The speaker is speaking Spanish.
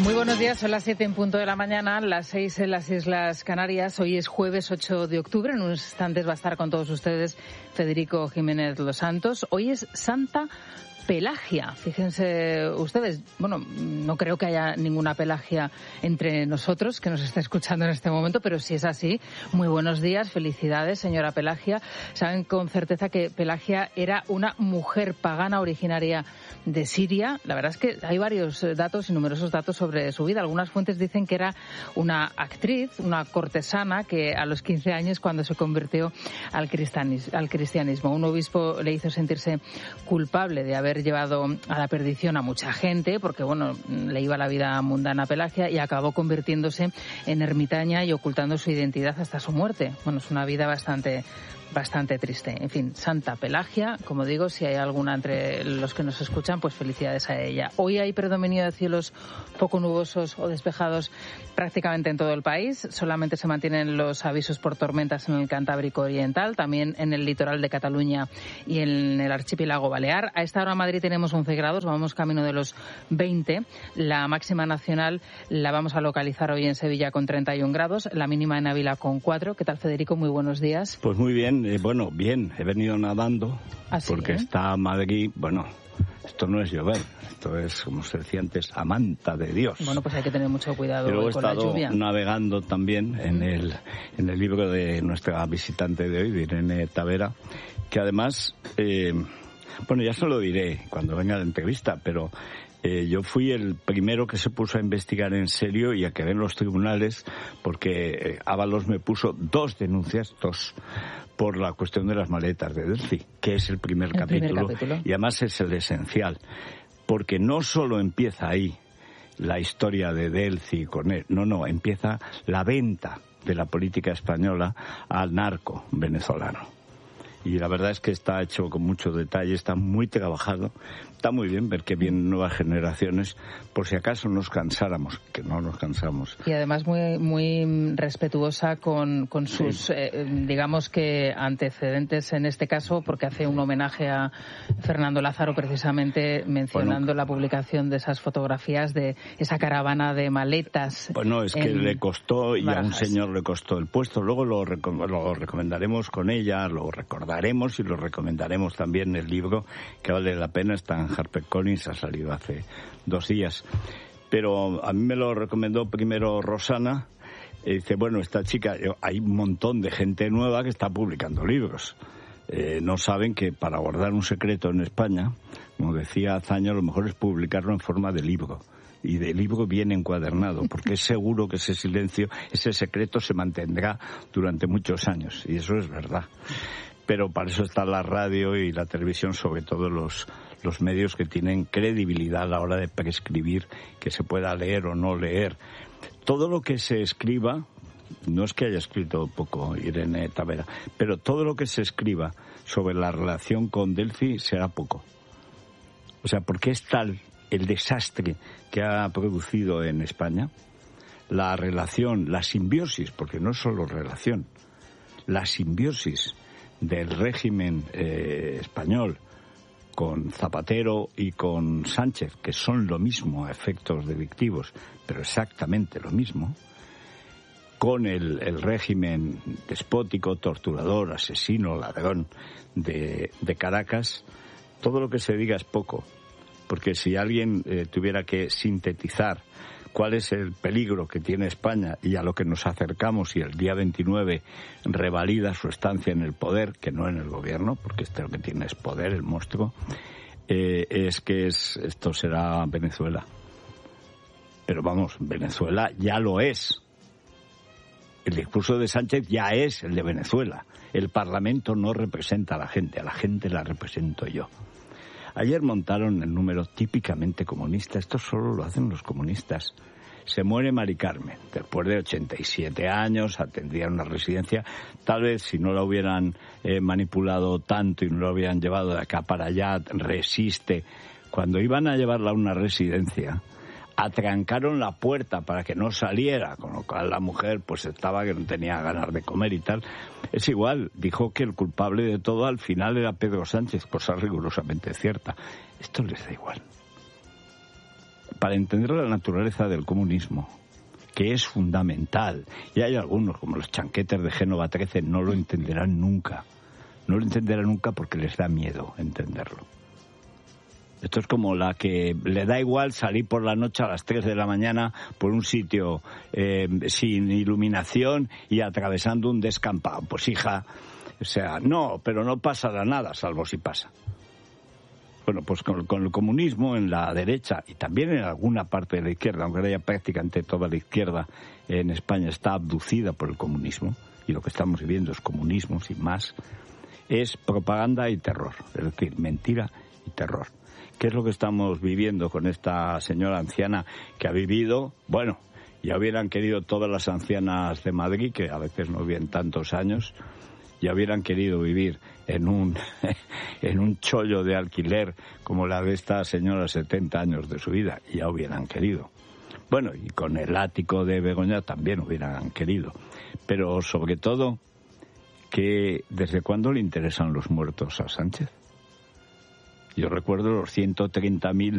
Muy buenos días, son las 7 en punto de la mañana, las 6 en las Islas Canarias. Hoy es jueves 8 de octubre, en unos instantes va a estar con todos ustedes Federico Jiménez Los Santos. Hoy es Santa Pelagia. Fíjense ustedes, bueno, no creo que haya ninguna Pelagia entre nosotros que nos esté escuchando en este momento, pero si es así, muy buenos días, felicidades, señora Pelagia. Saben con certeza que Pelagia era una mujer pagana originaria de Siria. La verdad es que hay varios datos y numerosos datos sobre su vida. Algunas fuentes dicen que era una actriz, una cortesana, que a los 15 años, cuando se convirtió al cristianismo, un obispo le hizo sentirse culpable de haber llevado a la perdición a mucha gente, porque bueno, le iba la vida mundana a Pelagia, y acabó convirtiéndose en ermitaña y ocultando su identidad hasta su muerte. Bueno, es una vida bastante triste. En fin, Santa Pelagia, como digo, si hay alguna entre los que nos escuchan, pues felicidades a ella. Hoy hay predominio de cielos poco nubosos o despejados prácticamente en todo el país. Solamente se mantienen los avisos por tormentas en el Cantábrico Oriental, también en el litoral de Cataluña y en el archipiélago balear. A esta hora en Madrid tenemos 11 grados, vamos camino de los 20. La máxima nacional la vamos a localizar hoy en Sevilla con 31 grados, la mínima en Ávila con 4. ¿Qué tal, Federico? Muy buenos días. Pues muy bien. Bueno, bien, he venido nadando. ¿Así, porque está Madrid, bueno, esto no es llover, esto es, como se decía antes, a manta de Dios. Bueno, pues hay que tener mucho cuidado con la lluvia. He estado navegando también en el libro de nuestra visitante de hoy, de Irene Tavera, que además, bueno, ya se lo diré cuando venga la entrevista, pero yo fui el primero que se puso a investigar en serio y a quedar en los tribunales, porque Ábalos me puso 2 denuncias, por la cuestión de las maletas de Delphi, que es el primer capítulo, y además es el esencial, porque no solo empieza ahí la historia de Delphi con él, no, empieza la venta de la política española al narco venezolano. Y la verdad es que está hecho con mucho detalle, está muy trabajado. Está muy bien ver que vienen nuevas generaciones, por si acaso nos cansáramos, que no nos cansamos. Y además muy respetuosa con sus, digamos que antecedentes en este caso, porque hace un homenaje a Fernando Lázaro precisamente mencionando la publicación de esas fotografías de esa caravana de maletas. Bueno, es que le costó, y a un señor le costó el puesto. Luego lo recomendaremos con ella, lo recordaremos y lo recomendaremos también el libro, que vale la pena, está en HarperCollins, ha salido hace 2 días. Pero a mí me lo recomendó primero Rosana. Dice, bueno, esta chica, hay un montón de gente nueva que está publicando libros. No saben que para guardar un secreto en España, como decía Azaña, lo mejor es publicarlo en forma de libro. Y de libro bien encuadernado, porque es seguro que ese silencio, ese secreto se mantendrá durante muchos años. Y eso es verdad. Pero para eso está la radio y la televisión, sobre todo los medios que tienen credibilidad a la hora de prescribir que se pueda leer o no leer. Todo lo que se escriba, no es que haya escrito poco Irene Tavera, pero todo lo que se escriba sobre la relación con Delphi será poco. O sea, porque es tal el desastre que ha producido en España, la relación, la simbiosis, porque no es solo relación, la simbiosis del régimen español con Zapatero y con Sánchez, que son lo mismo a efectos delictivos, pero exactamente lo mismo, con el régimen despótico, torturador, asesino, ladrón de Caracas, todo lo que se diga es poco, porque si alguien tuviera que sintetizar cuál es el peligro que tiene España y a lo que nos acercamos y el día 29 revalida su estancia en el poder, que no en el gobierno, porque lo que tiene es poder, el monstruo, es que esto será Venezuela. Pero vamos, Venezuela ya lo es. El discurso de Sánchez ya es el de Venezuela. El Parlamento no representa a la gente la represento yo. Ayer montaron el número típicamente comunista. Esto solo lo hacen los comunistas. Se muere Mari Carmen. Después de 87 años, atendía una residencia. Tal vez si no la hubieran manipulado tanto y no la hubieran llevado de acá para allá, resiste. Cuando iban a llevarla a una residencia, atrancaron la puerta para que no saliera, con lo cual la mujer pues estaba que no tenía ganas de comer y tal. Es igual, dijo que el culpable de todo al final era Pedro Sánchez, cosa rigurosamente cierta. Esto les da igual. para entender la naturaleza del comunismo, que es fundamental, y hay algunos, como los chanquetes de Génova 13, no lo entenderán nunca. No lo entenderán nunca porque les da miedo entenderlo. Esto es como la que le da igual salir por la noche a las 3 de la mañana por un sitio sin iluminación y atravesando un descampado. Pues hija, o sea, no, pero no pasará nada, salvo si pasa. Bueno, pues con el comunismo en la derecha y también en alguna parte de la izquierda, aunque ahora ya prácticamente toda la izquierda en España está abducida por el comunismo, y lo que estamos viviendo es comunismo sin más, es propaganda y terror, es decir, mentira y terror. ¿Qué es lo que estamos viviendo con esta señora anciana que ha vivido? Bueno, ya hubieran querido todas las ancianas de Madrid, que a veces no viven tantos años, ya hubieran querido vivir en un chollo de alquiler como la de esta señora 70 años de su vida, ya hubieran querido. Bueno, y con el ático de Begoña también hubieran querido. Pero sobre todo, que ¿desde cuándo le interesan los muertos a Sánchez? Yo recuerdo los 130.000